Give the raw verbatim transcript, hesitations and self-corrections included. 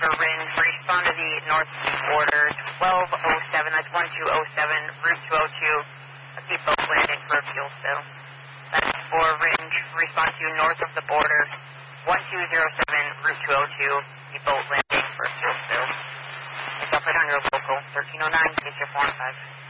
for Ringe, respond to the north border, twelve oh seven, that's one two oh seven, Route two oh two, keep both landing for a fuel spill. That's for Ringe, respond to north of the border, one two oh seven, Route two oh two, keep both landing for a fuel spill. It's up on your local, thirteen oh nine, get your four and five.